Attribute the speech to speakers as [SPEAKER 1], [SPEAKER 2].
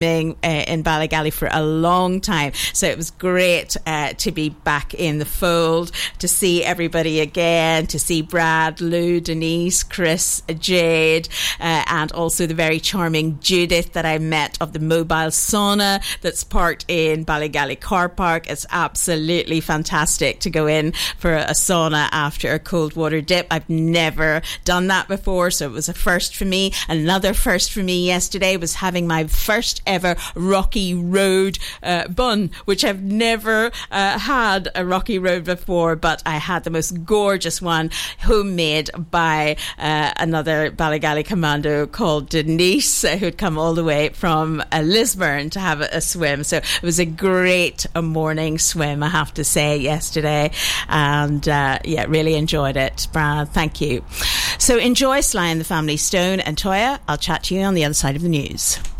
[SPEAKER 1] in Ballygally for a long time, so it was great to be back in the fold, to see everybody again, to see Brad, Lou, Denise, Chris, Jade, and also the very charming Judith that I met of the mobile sauna that's parked in Ballygally car park. It's absolutely fantastic to go in for a sauna after a cold water dip. I've never done that before, so it was a first for me. Another first for me yesterday was having my first ever Rocky Road bun, which I've never had a Rocky Road before, but I had the most gorgeous one, homemade by another Ballygally commando called Denise, who'd come all the way from Lisburn to have a swim. So it was a great morning swim, I have to say, yesterday, and really enjoyed it. Brad, thank you. So enjoy Sly and the Family Stone, and Toya, I'll chat to you on the other side of the news.